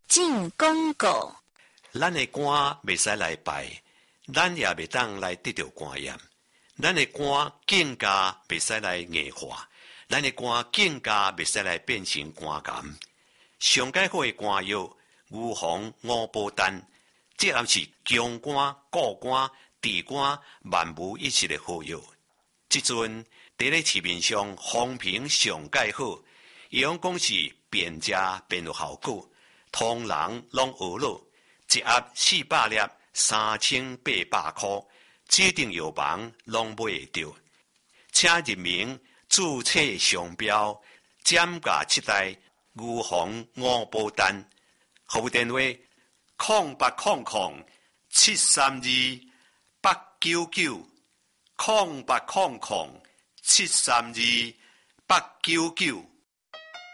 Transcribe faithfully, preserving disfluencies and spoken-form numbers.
进广告。 咱的官袂使来拜，咱也袂当来得到官验。咱的官更加袂使来硬化，咱的官更加袂使来变成官监。上界好的官药，牛黄、五宝丹，这也是强官、固官、治官万无一失的好药。即阵伫咧市面上风评上界好，伊用讲是便加便有效果，通人拢学了，一盒四百粒，三千八百块，指定药房拢买会到。请入名注册商标，减价七代牛黄五宝丹，服务电话空八空空七三二八九九。空八空空七三二八九九。